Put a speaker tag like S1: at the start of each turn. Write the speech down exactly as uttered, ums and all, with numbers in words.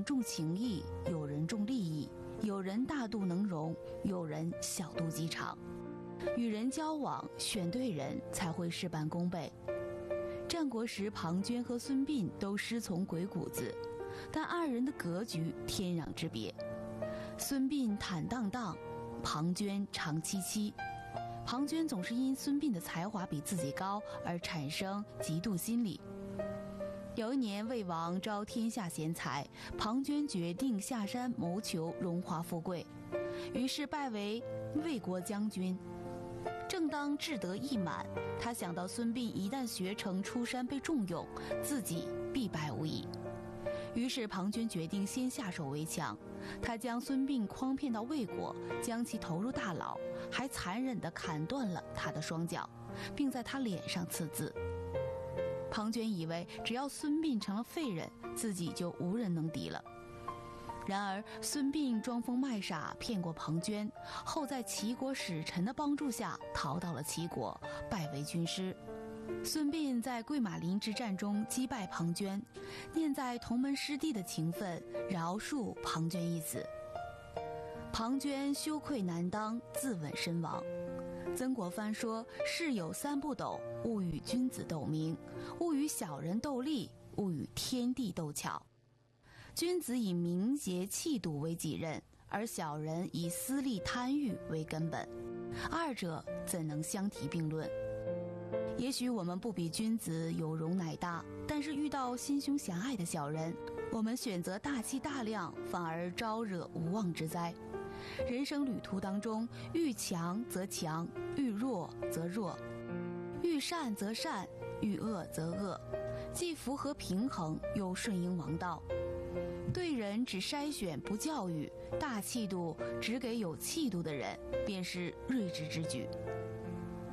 S1: 重情义，有人重利益，有人大度能容，有人小肚鸡肠。与人交往，选对人才会事半功倍。战国时，庞涓和孙膑都师从鬼谷子，但二人的格局天壤之别。孙膑坦荡荡，庞涓长戚戚。庞涓总是因孙膑的才华比自己高而产生嫉妒心理。有一年，魏王招天下贤才，庞涓决定下山谋求荣华富贵，于是拜为魏国将军。正当志得意满，他想到孙膑一旦学成出山被重用，自己必败无疑。于是庞涓决定先下手为强，他将孙膑诓骗到魏国，将其投入大牢，还残忍地砍断了他的双脚，并在他脸上刺字。庞涓以为只要孙膑成了废人，自己就无人能敌了。然而孙膑装疯卖傻骗过庞涓，后在齐国使臣的帮助下逃到了齐国，拜为军师。孙膑在贵马林之战中击败庞涓，念在同门师弟的情分，饶恕庞涓一死。庞涓羞愧难当，自刎身亡。曾国藩说：世有三不斗，勿与君子斗名，勿与小人斗利，勿与天地斗巧。君子以名节气度为己任，而小人以私利贪欲为根本，二者怎能相提并论？也许我们不比君子有容乃大，但是遇到心胸狭隘的小人，我们选择大气大量，反而招惹无妄之灾。人生旅途当中，遇强则强，遇弱则弱，遇善则善，遇恶则恶，既符合平衡，又顺应王道。对人只筛选不教育，大气度只给有气度的人，便是睿智之举。